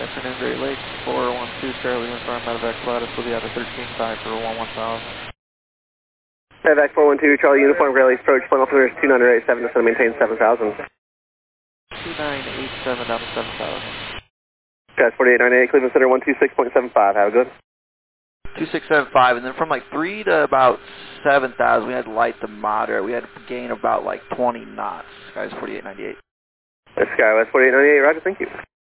afternoon, Great Lakes, 412 Charlie Uniform, Medevac Pilatus will be out of 13.5 for 1000. Medevac 412 Charlie Uniform, Great Lakes approach, final clearance 2987, descend and maintain 7000. 2987 down to 7000. Guys, 4898, Cleveland Center 126.75, have a good. 2675, and then from like 3 to about 7,000, we had light to moderate. We had a gain about like 20 knots. Guys, 4898. Skywest 4898, roger, thank you.